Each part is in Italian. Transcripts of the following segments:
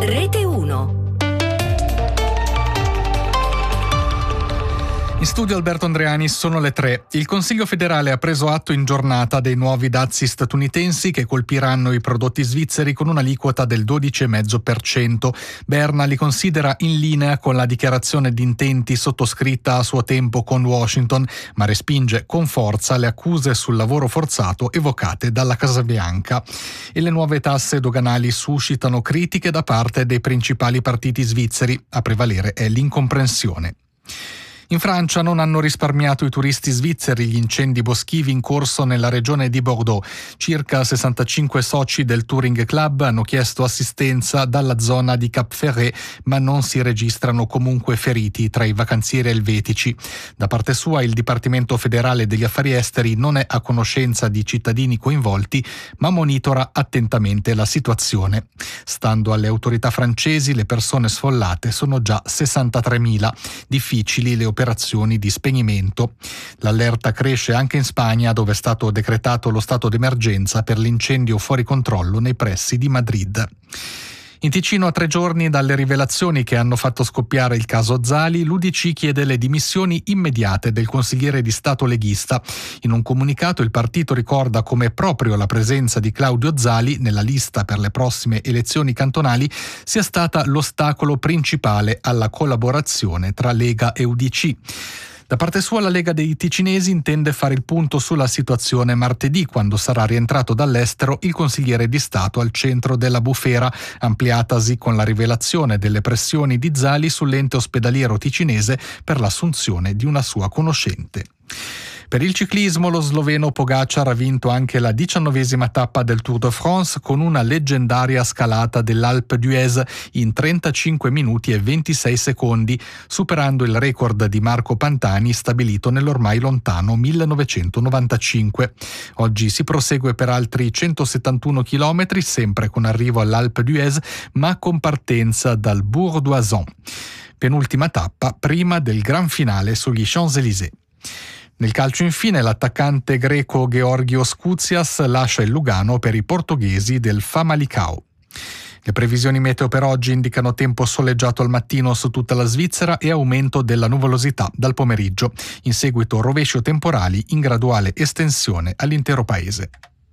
Rete 1. In studio Alberto Andreani, sono le 3. Il Consiglio federale ha preso atto in giornata dei nuovi dazi statunitensi che colpiranno i prodotti svizzeri con un'aliquota del 12,5%. Berna li considera in linea con la dichiarazione di intenti sottoscritta a suo tempo con Washington, ma respinge con forza le accuse sul lavoro forzato evocate dalla Casa Bianca. E le nuove tasse doganali suscitano critiche da parte dei principali partiti svizzeri. A prevalere è l'incomprensione. In Francia non hanno risparmiato i turisti svizzeri gli incendi boschivi in corso nella regione di Bordeaux. Circa 65 soci del Touring Club hanno chiesto assistenza dalla zona di Cap Ferret, ma non si registrano comunque feriti tra i vacanzieri elvetici. Da parte sua il Dipartimento federale degli affari esteri non è a conoscenza di cittadini coinvolti, ma monitora attentamente la situazione. Stando alle autorità francesi, le persone sfollate sono già 63.000. Difficili le operazioni di spegnimento. L'allerta cresce anche in Spagna, dove è stato decretato lo stato d'emergenza per l'incendio fuori controllo nei pressi di Madrid. In Ticino, a 3 giorni dalle rivelazioni che hanno fatto scoppiare il caso Zali, l'UDC chiede le dimissioni immediate del consigliere di Stato leghista. In un comunicato il partito ricorda come proprio la presenza di Claudio Zali nella lista per le prossime elezioni cantonali sia stata l'ostacolo principale alla collaborazione tra Lega e UDC. Da parte sua la Lega dei Ticinesi intende fare il punto sulla situazione martedì, quando sarà rientrato dall'estero il consigliere di Stato al centro della bufera, ampliatasi con la rivelazione delle pressioni di Zali sull'ente ospedaliero ticinese per l'assunzione di una sua conoscente. Per il ciclismo lo sloveno Pogačar ha vinto anche la 19ª tappa del Tour de France con una leggendaria scalata dell'Alpe d'Huez in 35 minuti e 26 secondi, superando il record di Marco Pantani stabilito nell'ormai lontano 1995. Oggi si prosegue per altri 171 chilometri, sempre con arrivo all'Alpe d'Huez, ma con partenza dal Bourg d'Oisans. Penultima tappa prima del gran finale sugli Champs-Élysées. Nel calcio infine l'attaccante greco Georgios Koutsias lascia il Lugano per i portoghesi del Famalicão. Le previsioni meteo per oggi indicano tempo soleggiato al mattino su tutta la Svizzera e aumento della nuvolosità dal pomeriggio. In seguito rovesci temporali in graduale estensione all'intero paese.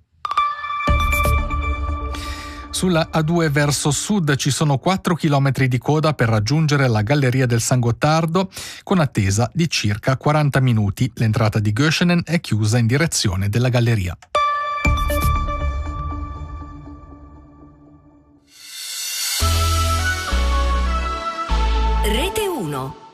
Sulla A2 verso sud ci sono 4 chilometri di coda per raggiungere la Galleria del San Gottardo, con attesa di circa 40 minuti. L'entrata di Göschenen è chiusa in direzione della galleria. Rete 1.